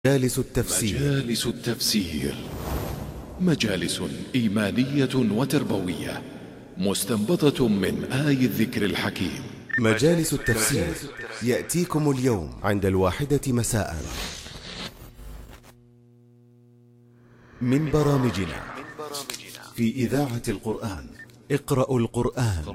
مجالس التفسير. مجالس التفسير مجالس إيمانية وتربوية مستنبطة من آي الذكر الحكيم. مجالس التفسير يأتيكم اليوم عند 1:00 مساء من برامجنا في إذاعة القرآن. اقرأوا القرآن